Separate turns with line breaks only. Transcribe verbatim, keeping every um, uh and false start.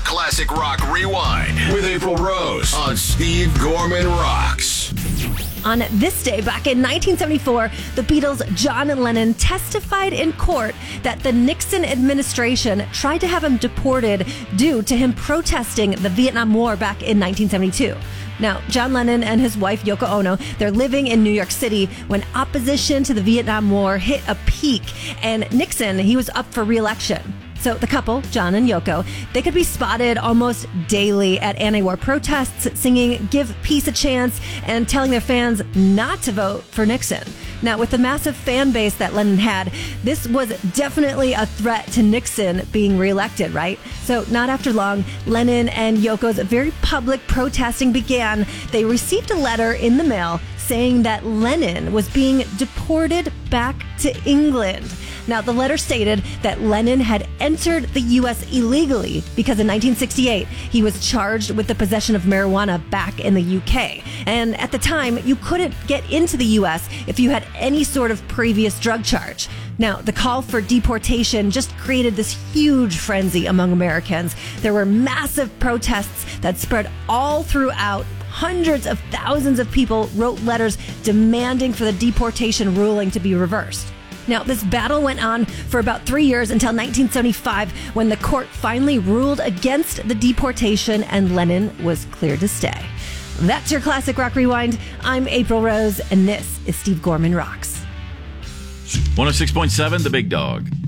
Classic Rock Rewind with April Rose on Steve Gorman Rocks.
On this day, back in nineteen seventy-four, the Beatles' John Lennon testified in court that the Nixon administration tried to have him deported due to him protesting the Vietnam War back in nineteen seventy-two. Now, John Lennon and his wife, Yoko Ono, they're living in New York City when opposition to the Vietnam War hit a peak, and Nixon, he was up for re-election. So the couple, John and Yoko, they could be spotted almost daily at anti-war protests, singing "Give Peace a Chance" and telling their fans not to vote for Nixon. Now, with the massive fan base that Lennon had, this was definitely a threat to Nixon being reelected, right? So not after long, Lennon and Yoko's very public protesting began. They received a letter in the mail saying that Lennon was being deported back to England. Now, the letter stated that Lennon had entered the U S illegally because in nineteen sixty-eight, he was charged with the possession of marijuana back in the U K. And at the time, you couldn't get into the U S if you had any sort of previous drug charge. Now, the call for deportation just created this huge frenzy among Americans. There were massive protests that spread all throughout. Hundreds of thousands of people wrote letters demanding for the deportation ruling to be reversed. Now, this battle went on for about three years until nineteen seventy-five, when the court finally ruled against the deportation and Lennon was cleared to stay. That's your Classic Rock Rewind. I'm April Rose, and this is Steve Gorman Rocks.
one oh six point seven, The Big Dog.